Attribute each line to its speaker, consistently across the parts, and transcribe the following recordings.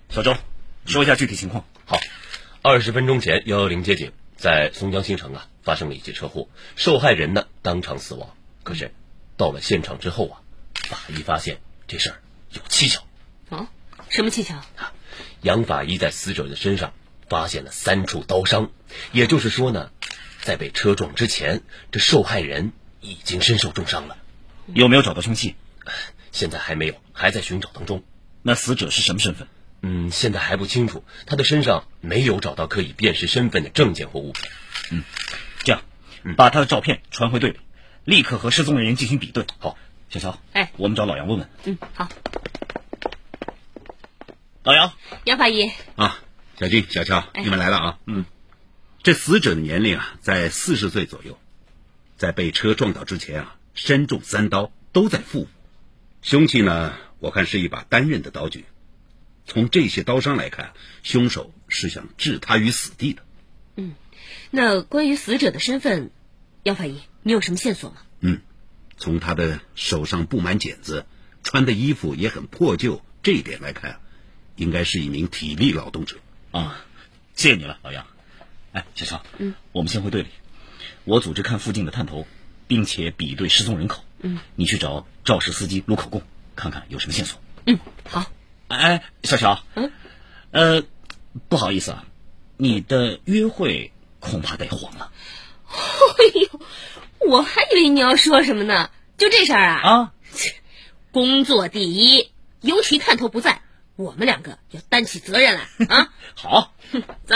Speaker 1: 小周，说一下具体情况。
Speaker 2: 好，20分钟前110接警，在松江新城发生了一起车祸，受害人呢当场死亡。可是到了现场之后法医发现这事儿有蹊跷。
Speaker 3: 什么蹊跷？
Speaker 2: 杨法医在死者的身上发现了3处刀伤，也就是说呢，在被车撞之前，这受害人已经身受重伤了。
Speaker 1: 有没有找到凶器？
Speaker 2: 现在还没有，还在寻找当中。
Speaker 1: 那死者是什么身份？
Speaker 2: 现在还不清楚，他的身上没有找到可以辨识身份的证件或物品。
Speaker 1: 这样，把他的照片传回队里，立刻和失踪人员进行比对。
Speaker 2: 好，
Speaker 1: 小乔，
Speaker 3: 哎，
Speaker 1: 我们找老杨问问。
Speaker 3: 好。
Speaker 1: 老杨，
Speaker 3: 杨法医
Speaker 4: 啊，小军、小乔，你们来了啊。这死者的年龄在40岁左右，在被车撞倒之前身中3刀，都在腹部。凶器呢，我看是一把单刃的刀具。从这些刀伤来看，凶手是想置他于死地的。
Speaker 3: 那关于死者的身份，杨法医，你有什么线索吗？
Speaker 4: 从他的手上布满茧子，穿的衣服也很破旧，这一点来看，应该是一名体力劳动者。
Speaker 1: 谢谢你了，老杨。小乔，我们先回队里，我组织看附近的探头，并且比对失踪人口。你去找肇事司机卢口供，看看有什么线索。
Speaker 3: 好。
Speaker 1: 小乔，不好意思你的约会恐怕得黄了。
Speaker 3: 哎呦，我还以为你要说什么呢？就这事儿工作第一，尤其探头不在，我们2个要担起责任来啊！
Speaker 1: 好，
Speaker 3: 走。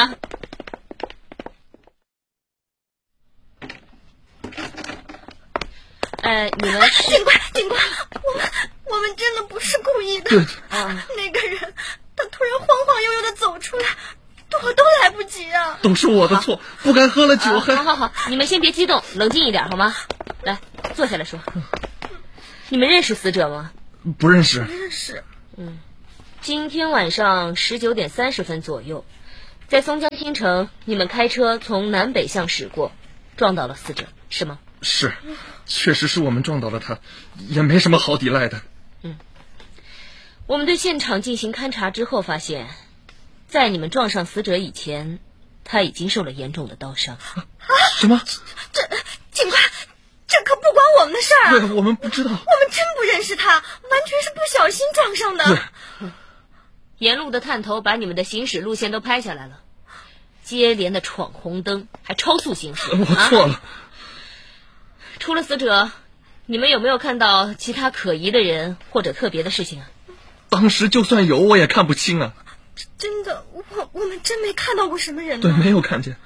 Speaker 3: 你们
Speaker 5: 警官，我们真的不是故意的。那个人他突然晃晃悠悠的走出来，躲都来不及啊！
Speaker 6: 都是我的错，不该喝了酒还……
Speaker 3: 好，你们先别激动，冷静一点好吗？来，坐下来说。你们认识死者吗？
Speaker 6: 不认识。
Speaker 3: 今天晚上19点30分左右，在松江新城，你们开车从南北向驶过，撞到了死者，是吗？
Speaker 6: 是，确实是我们撞倒了他，也没什么好抵赖的。
Speaker 3: 我们对现场进行勘查之后发现，在你们撞上死者以前，他已经受了严重的刀伤。
Speaker 6: 什么？
Speaker 5: 警官，这可不关我们的事儿
Speaker 6: 对，我们不知道。
Speaker 5: 我们真不认识他，完全是不小心撞上的。
Speaker 3: 沿路的探头把你们的行驶路线都拍下来了，接连的闯红灯，还超速行驶。
Speaker 6: 我错了。
Speaker 3: 除了死者，你们有没有看到其他可疑的人或者特别的事情
Speaker 6: 当时就算有，我也看不清
Speaker 5: 真的，我们真没看到过什么人。
Speaker 6: 对，没有看见。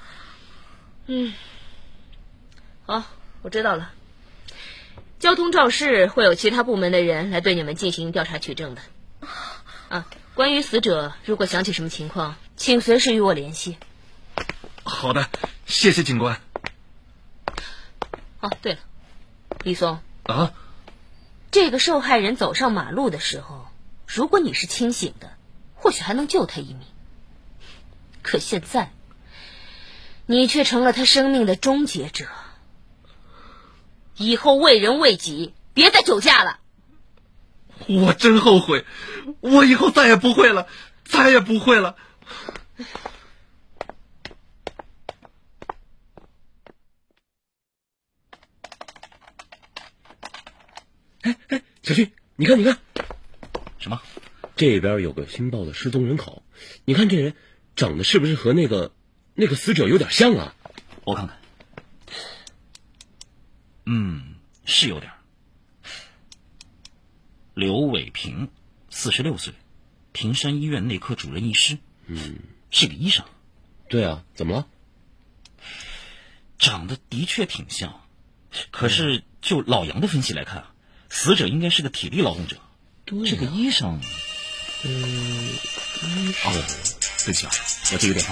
Speaker 3: 好，我知道了。交通肇事会有其他部门的人来对你们进行调查取证的。关于死者，如果想起什么情况，请随时与我联系。
Speaker 6: 好的，谢谢警官。
Speaker 3: 对了，李松
Speaker 6: 这
Speaker 3: 个受害人走上马路的时候，如果你是清醒的，或许还能救他一命。可现在，你却成了他生命的终结者。以后为人为己，别再酒驾了。
Speaker 6: 我真后悔，我以后再也不会了，再也不会了。
Speaker 2: 小军，你看，
Speaker 1: 什么？
Speaker 2: 这边有个新报的失踪人口，你看这人长得是不是和那个死者有点像啊？
Speaker 1: 我看看。是有点。刘伟平，46岁，平山医院内科主任医师。是个医生。
Speaker 2: 对啊，怎么了？
Speaker 1: 长得的确挺像，可是就老杨的分析来看死者应该是个体力劳动者。这个医生，对不起我接个电话。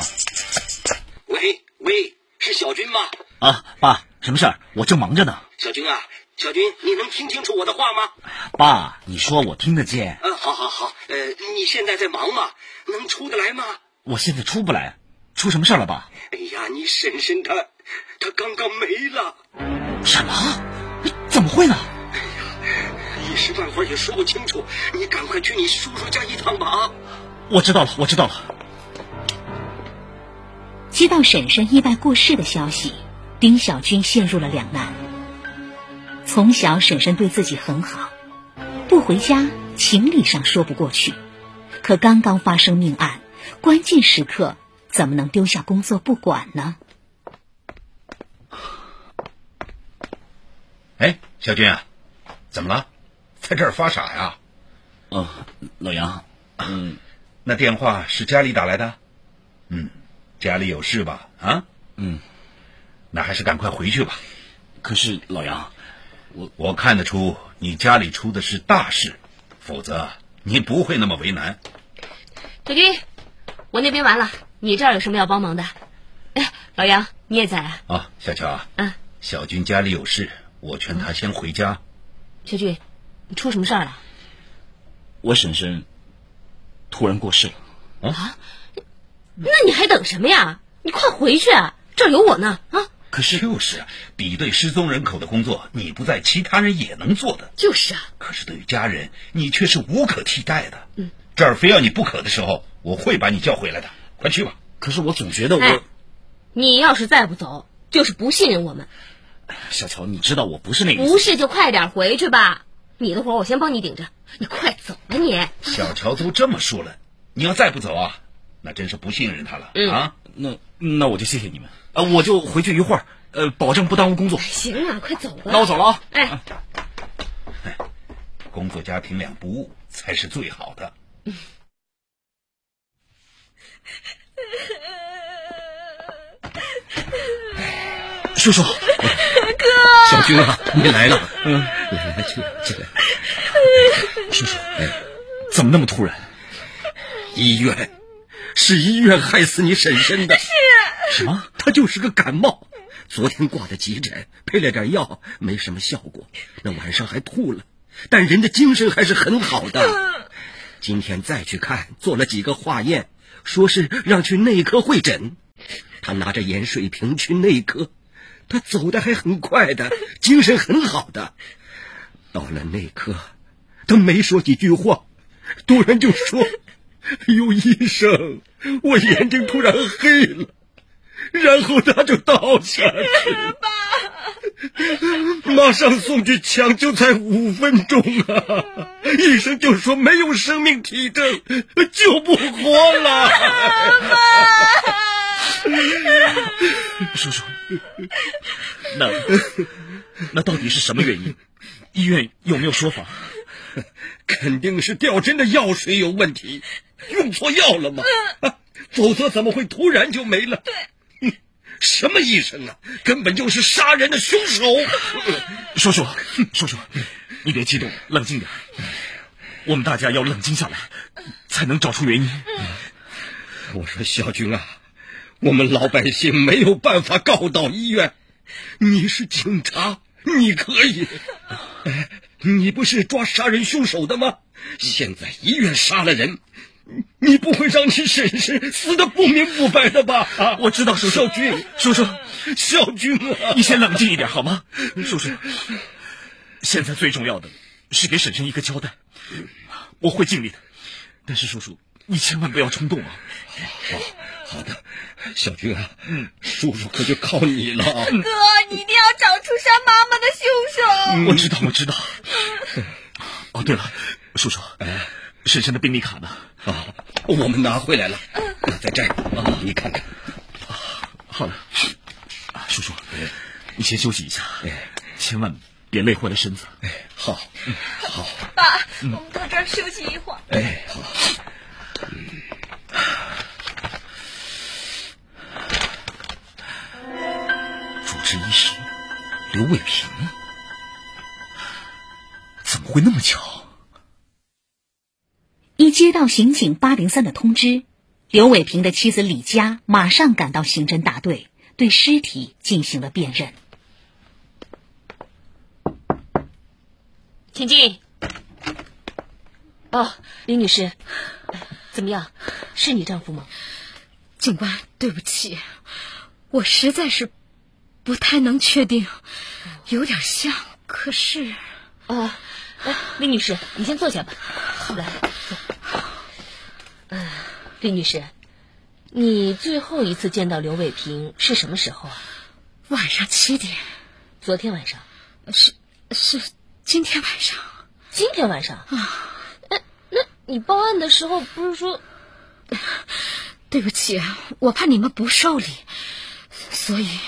Speaker 7: 喂，是小军吗？
Speaker 1: 爸，什么事儿？我正忙着呢。
Speaker 7: 小军，你能听清楚我的话吗？
Speaker 1: 爸，你说我听得见。
Speaker 7: 好，你现在在忙吗？能出得来吗？
Speaker 1: 我现在出不来。出什么事儿了，爸？
Speaker 7: 哎呀，你婶婶她刚刚没了。
Speaker 1: 什么？怎么会呢？
Speaker 7: 哎呀，一时半会儿也说不清楚，你赶快去你叔叔家一趟吧。
Speaker 1: 我知道了，我知道了。
Speaker 8: 接到婶婶意外过世的消息，丁小军陷入了两难。从小婶婶对自己很好，不回家情理上说不过去，可刚刚发生命案，关键时刻怎么能丢下工作不管呢？
Speaker 4: 哎，小军啊，怎么了？在这儿发傻呀？
Speaker 1: 老杨，
Speaker 4: 那电话是家里打来的？家里有事吧？啊？那还是赶快回去吧。
Speaker 1: 可是老杨，
Speaker 4: 我看得出你家里出的是大事，否则你不会那么为难。
Speaker 3: 小军，我那边完了，你这儿有什么要帮忙的？哎，老杨，你也在啊？
Speaker 4: 啊，小乔啊，小军家里有事，我劝他先回家。
Speaker 3: 小军，你出什么事儿了？
Speaker 1: 我婶婶突然过世了。
Speaker 3: 那你还等什么呀？你快回去啊，这儿有我呢啊！
Speaker 4: 可是就是比对失踪人口的工作，你不在，其他人也能做的。
Speaker 3: 就是啊。
Speaker 4: 可是对于家人，你却是无可替代的。这儿非要你不可的时候，我会把你叫回来的。快去吧。
Speaker 1: 可是我总觉得
Speaker 3: 你要是再不走，就是不信任我们。
Speaker 1: 小乔，你知道我不是那个意思。
Speaker 3: 不是就快点回去吧，你的活我先帮你顶着，你快走吧你。
Speaker 4: 小乔都这么说了，你要再不走啊，那真是不信任他了啊。
Speaker 1: 那我就谢谢你们，我就回去一会儿，保证不耽误工作。
Speaker 3: 行啊，快走吧。
Speaker 1: 那我走了啊。
Speaker 4: 工作家庭两不误才是最好的。
Speaker 1: 叔叔，
Speaker 2: 哥，小军啊，你来了。来，进来。
Speaker 1: 叔叔，怎么那么突然？
Speaker 2: 是医院害死你婶婶的。
Speaker 5: 是。
Speaker 1: 什么？
Speaker 2: 她就是个感冒，昨天挂的急诊，配了点药，没什么效果。那晚上还吐了，但人的精神还是很好的。今天再去看，做了几个化验，说是让去内科会诊。他拿着盐水瓶去内科，他走的还很快的，精神很好的。到了内科，他没说几句话，突然就说：“有医生，我眼睛突然黑了。”然后他就倒下去了。马上送去抢救，才5分钟啊！医生就说没有生命体征，救不活了。
Speaker 1: 叔叔，那到底是什么原因？医院有没有说法？
Speaker 2: 肯定是吊针的药水有问题，用错药了吗？否则怎么会突然就没了？对，什么医生啊，根本就是杀人的凶手。
Speaker 1: 叔叔，你别激动，冷静点。我们大家要冷静下来，才能找出原因。
Speaker 2: 我说小军啊，我们老百姓没有办法告到医院，你是警察，你可以。你不是抓杀人凶手的吗？现在医院杀了人，你不会让你婶婶死得不明不白的吧？
Speaker 1: 我知道，叔叔。
Speaker 2: 小军啊，
Speaker 1: 你先冷静一点好吗？叔叔，现在最重要的是给婶婶一个交代，我会尽力的。但是叔叔，你千万不要冲动啊！
Speaker 2: 好的，小军啊，叔叔可就靠你了。
Speaker 5: 哥，你一定要找出杀妈妈的凶手。
Speaker 1: 我知道。哦，对了，叔叔，婶婶的病历卡呢？
Speaker 2: 我们拿回来了，在这儿，你看看。
Speaker 1: 好了，叔叔，你先休息一下，千万别累坏了身子。
Speaker 2: 好。
Speaker 5: 爸，我们到这儿休息一会儿。
Speaker 2: 好。
Speaker 1: 主治医师刘伟平，怎么会那么巧？
Speaker 8: 一接到刑警803的通知，刘伟平的妻子李佳马上赶到刑侦大队，对尸体进行了辨认。
Speaker 3: 请进。李女士，怎么样？是你丈夫吗？
Speaker 5: 警官，对不起，我实在是不太能确定，有点像，可是……
Speaker 3: 李女士，你先坐下吧。来，坐。 李女士，你最后一次见到刘伟平是什么时候啊？
Speaker 5: 晚上7点。
Speaker 3: 昨天晚上？
Speaker 5: 是今天晚上。
Speaker 3: 今天晚上啊？那你报案的时候不是说？
Speaker 5: 对不起，我怕你们不受理，所以。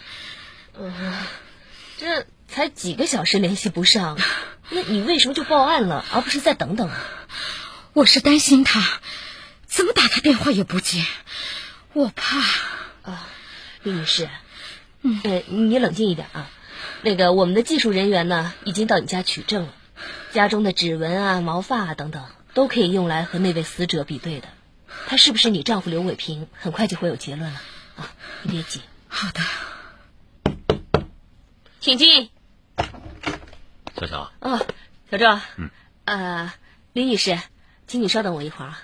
Speaker 3: 这才几个小时联系不上，那你为什么就报案了，而不是再等等啊？
Speaker 5: 我是担心他，怎么打他电话也不接，我怕。
Speaker 3: 李女士，你冷静一点啊。我们的技术人员呢，已经到你家取证了，家中的指纹啊、毛发啊等等，都可以用来和那位死者比对的。他是不是你丈夫刘伟平，很快就会有结论了啊！你别急。
Speaker 5: 好的。
Speaker 3: 请进。
Speaker 2: 小乔。
Speaker 3: 小周。李女士，请你稍等我一会儿啊。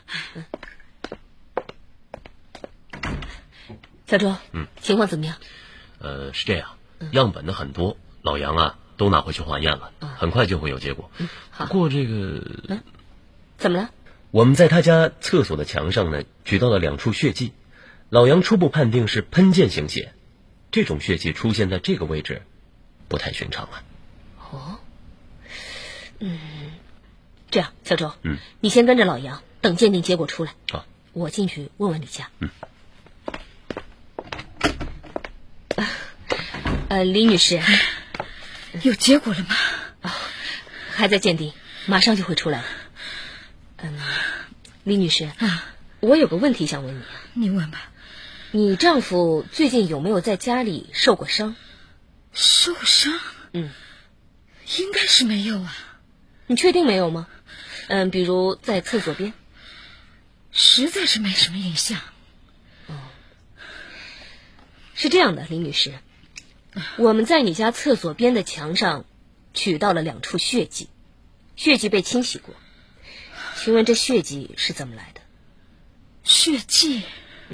Speaker 3: 小周。情况怎么样？
Speaker 2: 是这样，样本的很多，老杨啊都拿回去化验了，很快就会有结果。
Speaker 3: 好。
Speaker 2: 不过这个，
Speaker 3: 怎么了？
Speaker 2: 我们在他家厕所的墙上呢，举到了2处血迹，老杨初步判定是喷溅型血，这种血迹出现在这个位置，不太寻常啊。
Speaker 3: 这样，小周，你先跟着老杨，等鉴定结果出来。
Speaker 2: 好，
Speaker 3: 我进去问问你家。李女士，
Speaker 5: 有结果了吗？
Speaker 3: 还在鉴定，马上就会出来了。李女士，我有个问题想问你。
Speaker 5: 你问吧。
Speaker 3: 你丈夫最近有没有在家里受过伤？
Speaker 5: 受伤？应该是没有啊。
Speaker 3: 你确定没有吗？比如在厕所边。
Speaker 5: 实在是没什么印象。
Speaker 3: 是这样的，李女士，我们在你家厕所边的墙上取到了2处血迹，血迹被清洗过。请问这血迹是怎么来的？
Speaker 5: 血迹？